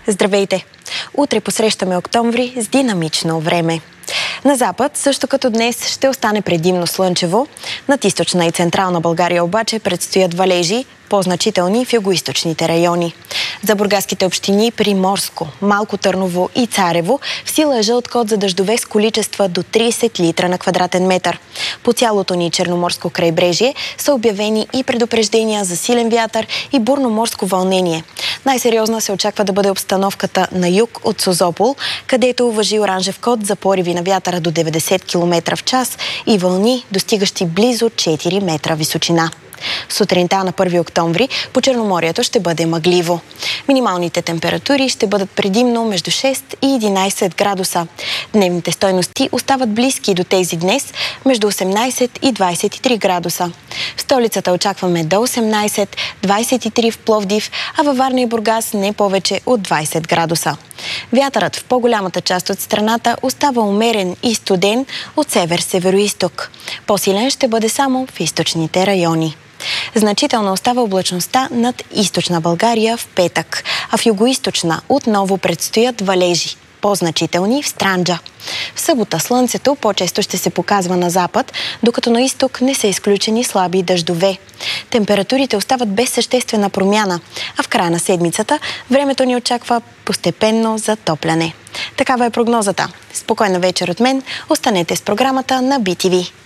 Здравейте! Утре посрещаме октомври с динамично време. На запад, също като днес, ще остане предимно слънчево. Над източна и централна България обаче предстоят валежи, по-значителни в югоизточните райони. За бургаските общини Приморско, Малко Търново и Царево в сила е жълт код за дъждове с количества до 30 литра на квадратен метър. По цялото ни черноморско крайбрежие са обявени и предупреждения за силен вятър и бурно морско вълнение. Най-сериозна се очаква да бъде обстановката на юг от Созопол, където важи оранжев код за пориви на вятъра до 90 км в час и вълни, достигащи близо 4 метра височина. Сутринта на 1 октомври по Черноморието ще бъде мъгливо. Минималните температури ще бъдат предимно между 6 и 11 градуса. Дневните стойности остават близки до тези днес, между 18 и 23 градуса. В столицата очакваме до 18, 23 в Пловдив, а във Варна и Бургас не повече от 20 градуса. Вятърът в по-голямата част от страната остава умерен и студен от север-североизток. По-силен ще бъде само в източните райони. Значително остава облачността над източна България в петък, а в югоизточна отново предстоят валежи, по-значителни в Странджа. В събота слънцето по-често ще се показва на запад, докато на изток не са изключени слаби дъждове. Температурите остават без съществена промяна, а в края на седмицата времето ни очаква постепенно затопляне. Такава е прогнозата. Спокойна вечер от мен. Останете с програмата на BTV.